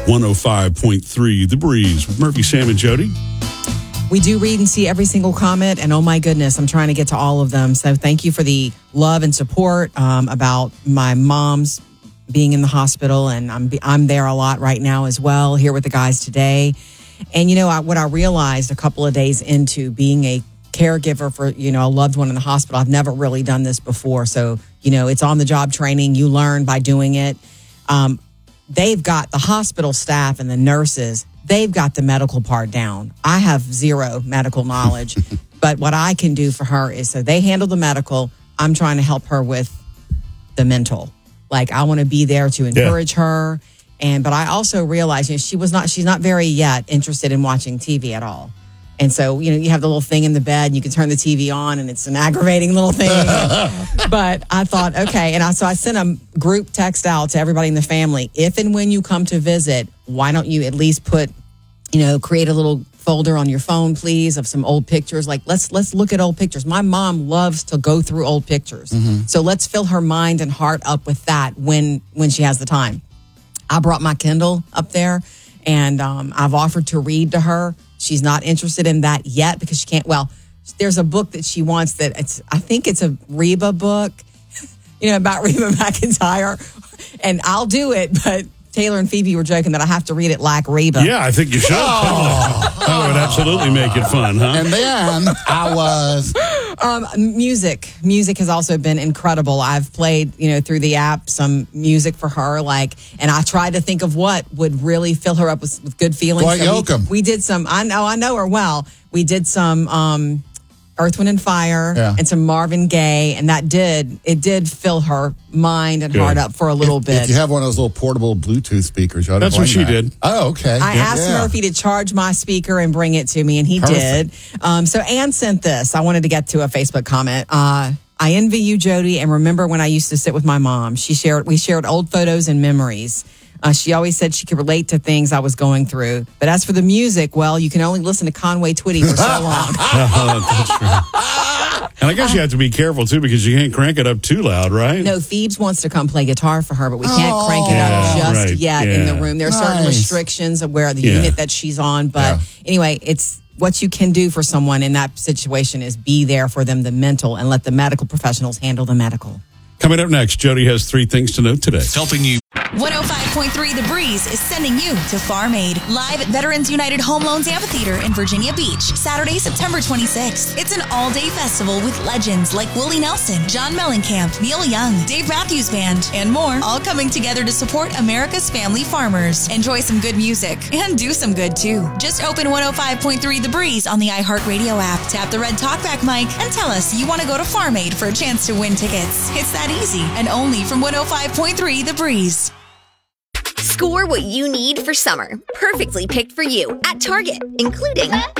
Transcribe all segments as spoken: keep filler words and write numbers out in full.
one oh five point three The Breeze with Murphy, Sam, and Jody. We do read and see every single comment, and oh my goodness, I'm trying to get to all of them. So thank you for the love and support um, about my mom's being in the hospital, and I'm I'm there a lot right now as well, here with the guys today. And, you know, I, what I realized a couple of days into being a caregiver for, you know, a loved one in the hospital, I've never really done this before. So, you know, it's on the job training. You learn by doing it. Um, they've got the hospital staff and the nurses. They've got the medical part down. I have zero medical knowledge, but what I can do for her is so they handle the medical. I'm trying to help her with the mental. Like, I want to be there to encourage yeah. her. And, but I also realized, you know, she was not, she's not very yet interested in watching T V at all. And so, you know, you have the little thing in the bed and you can turn the T V on and it's an aggravating little thing. But I thought, okay. And I, so I sent a group text out to everybody in the family. If and when you come to visit, why don't you at least put, you know, create a little folder on your phone, please, of some old pictures. Like, let's, let's look at old pictures. My mom loves to go through old pictures. Mm-hmm. So let's fill her mind and heart up with that when, when she has the time. I brought my Kindle up there and um, I've offered to read to her. She's not interested in that yet because she can't. Well, there's a book that she wants that it's, I think it's a Reba book, you know, about Reba McEntire. And I'll do it, but Taylor and Phoebe were joking that I have to read it like Reba. Yeah, I think you should. Oh. That would absolutely make it fun, huh? And then I was... Um, music. Music has also been incredible. I've played, you know, through the app some music for her, like, and I tried to think of what would really fill her up with, with good feelings. Dwight so Yoakam. We, we did some, I know, I know her well. We did some um, Earth, Wind and Fire yeah. and some Marvin Gaye, and that did, it did fill her mind and Good. heart up for a little if, bit. If you have one of those little portable Bluetooth speakers, you that's what she that. did. Oh, okay. I yeah, asked yeah. Murphy to charge my speaker and bring it to me, and he Perfect. did. Um, so Ann sent this. I wanted to get to a Facebook comment. Uh, I envy you, Jody, and remember when I used to sit with my mom. She shared, we shared old photos and memories. Uh, she always said she could relate to things I was going through. But as for the music, well, you can only listen to Conway Twitty for so long. Oh, that's true. And I guess you have to be careful, too, because you can't crank it up too loud, right? No, Phoebes wants to come play guitar for her, but we can't Oh. crank it Yeah, up just right, yet yeah. in the room. There are certain Nice. restrictions of where the Yeah. unit that she's on. But Yeah. anyway, it's what you can do for someone in that situation is be there for them, the mental, and let the medical professionals handle the medical. Coming up next, Jody has three things to note today. Helping you. one oh five point three The Breeze is sending you to Farm Aid, live at Veterans United Home Loans Amphitheater in Virginia Beach, Saturday, September twenty-sixth. It's an all-day festival with legends like Willie Nelson, John Mellencamp, Neil Young, Dave Matthews Band, and more, all coming together to support America's family farmers. Enjoy some good music and do some good, too. Just open one oh five point three The Breeze on the iHeartRadio app, tap the red talkback mic, and tell us you want to go to Farm Aid for a chance to win tickets. It's that easy, and only from one oh five point three The Breeze. Score what you need for summer, perfectly picked for you at Target, including Up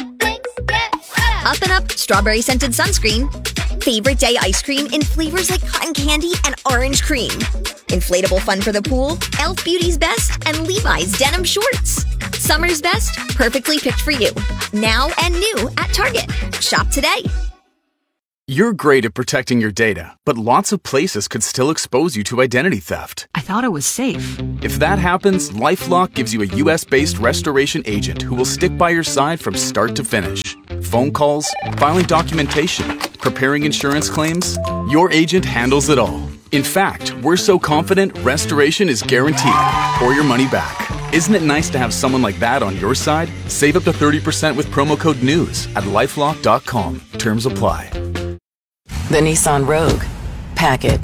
and Up Strawberry Scented Sunscreen, Favorite Day Ice Cream in flavors like cotton candy and orange cream, Inflatable Fun for the Pool, e l f Beauty's Best, and Levi's Denim Shorts. Summer's best, perfectly picked for you, now and new at Target. Shop today. You're great at protecting your data, but lots of places could still expose you to identity theft. I thought it was safe. If that happens, LifeLock gives you a U S-based restoration agent who will stick by your side from start to finish. Phone calls, filing documentation, preparing insurance claims, your agent handles it all. In fact, we're so confident restoration is guaranteed or your money back. Isn't it nice to have someone like that on your side? Save up to thirty percent with promo code NEWS at lifelock dot com. Terms apply. The Nissan Rogue. Pack it.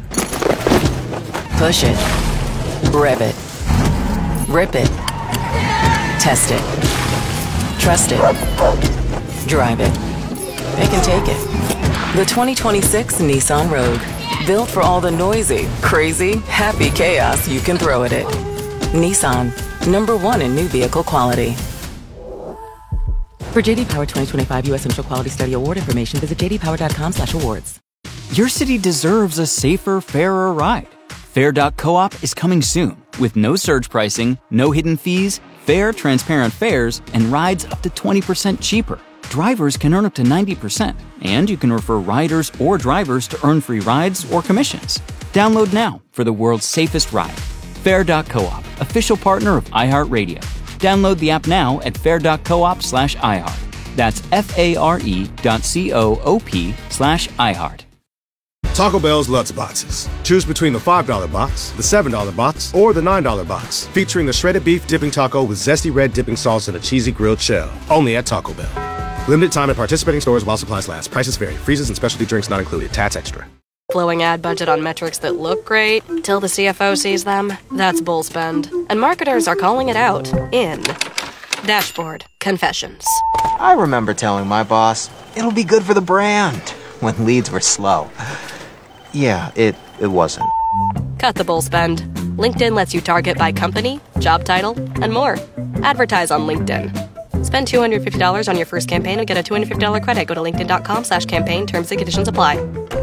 Push it. Rev it. Rip it. Test it. Trust it. Drive it. They can take it. The twenty twenty-six Nissan Rogue. Built for all the noisy, crazy, happy chaos you can throw at it. Nissan. Number one in new vehicle quality. For J D Power twenty twenty-five U S Central Quality Study Award information, visit j d power dot com slash awards. Your city deserves a safer, fairer ride. Fair dot coop is coming soon with no surge pricing, no hidden fees, fair, transparent fares, and rides up to twenty percent cheaper. Drivers can earn up to ninety percent, and you can refer riders or drivers to earn free rides or commissions. Download now for the world's safest ride. Fair dot coop, official partner of iHeartRadio. Download the app now at fair dot coop slash iHeart. That's F-A-R-E dot C-O-O-P slash iHeart. Taco Bell's Lutz Boxes. Choose between the five dollar box, the seven dollar box, or the nine dollar box, featuring the shredded beef dipping taco with zesty red dipping sauce and a cheesy grilled shell. Only at Taco Bell. Limited time at participating stores while supplies last. Prices vary. Freezes and specialty drinks not included. Tats extra. Blowing ad budget on metrics that look great till the C F O sees them? That's bull spend. And marketers are calling it out in Dashboard Confessions. I remember telling my boss, it'll be good for the brand, when leads were slow. Yeah, it, it wasn't. Cut the bull spend. LinkedIn lets you target by company, job title, and more. Advertise on LinkedIn. Spend two hundred fifty dollars on your first campaign and get a two hundred fifty dollars credit. Go to linkedin.com slash campaign. Terms and conditions apply.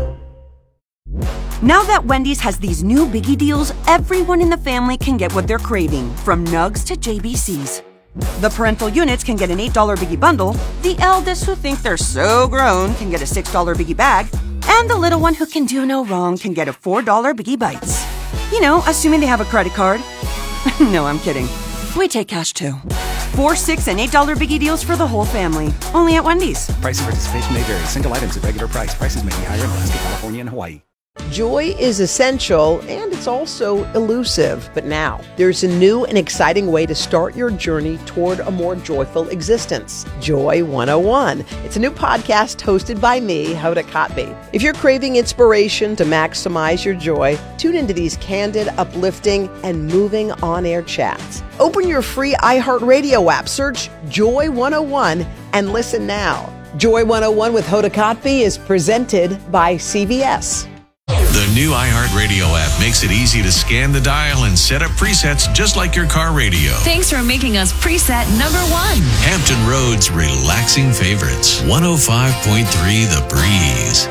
Now that Wendy's has these new biggie deals, everyone in the family can get what they're craving, from nugs to J B Cs. The parental units can get an eight dollar biggie bundle, the eldest who think they're so grown can get a six dollar biggie bag, and the little one who can do no wrong can get a four dollar biggie bites. You know, assuming they have a credit card. No, I'm kidding. We take cash too. Four, six, and eight dollar biggie deals for the whole family. Only at Wendy's. Price and participation may vary. Single items at regular price. Prices may be higher in Alaska, California, and Hawaii. Joy is essential, and it's also elusive. But now, there's a new and exciting way to start your journey toward a more joyful existence. Joy one oh one. It's a new podcast hosted by me, Hoda Kotb. If you're craving inspiration to maximize your joy, tune into these candid, uplifting, and moving on-air chats. Open your free iHeartRadio app, search Joy one oh one, and listen now. Joy one oh one with Hoda Kotb is presented by C V S. The new iHeartRadio app makes it easy to scan the dial and set up presets just like your car radio. Thanks for making us preset number one. Hampton Roads relaxing favorites. one oh five point three The Breeze.